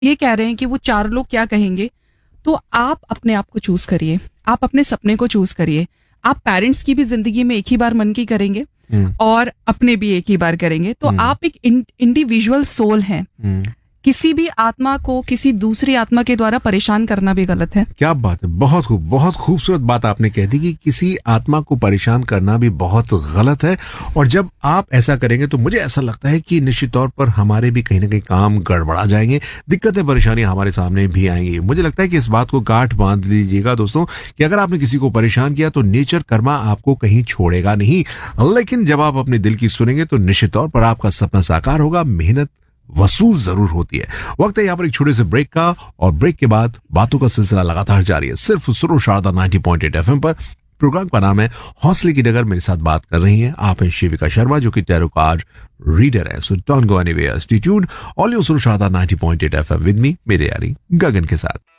ये कह रहे हैं कि वो 4 लोग क्या कहेंगे, तो आप अपने आप को चूज करिए, आप अपने सपने को चूज करिए। आप पेरेंट्स की भी जिंदगी में एक ही बार मन की करेंगे और अपने भी एक ही बार करेंगे, तो आप एक इंडिविजुअल सोल हैं। किसी भी आत्मा को किसी दूसरी आत्मा के द्वारा परेशान करना भी गलत है। क्या बात है, बहुत खूब, बहुत खूबसूरत बात आपने कह दी कि किसी आत्मा को परेशान करना भी बहुत गलत है। और जब आप ऐसा करेंगे तो मुझे ऐसा लगता है कि निश्चित तौर पर हमारे भी कहीं ना कहीं काम गड़बड़ा जाएंगे, दिक्कतें परेशानियां हमारे सामने भी आएंगी। मुझे लगता है कि इस बात को गांठ बांध लीजिएगा दोस्तों कि अगर आपने किसी को परेशान किया तो नेचर कर्मा आपको कहीं छोड़ेगा नहीं, लेकिन जब आप अपने दिल की सुनेंगे तो निश्चित तौर पर आपका सपना साकार होगा। मेहनत वसूल जरूर होती है। वक्त है यहाँ पर एक छोटे से ब्रेक का, और ब्रेक के बाद बातों का सिलसिला लगातार जारी है सिर्फ सुनो शारदा 90.8 FM पर। प्रोग्राम का नाम है हौसले की डगर। मेरे साथ बात कर रही हैं आप हैं शिविका शर्मा, जो कि टैरो कार्ड रीडर है। So don't go anywhere, stay tuned, all you सुनो शारदा 90.8 FM विद मी, मेरे यारी गगन के साथ।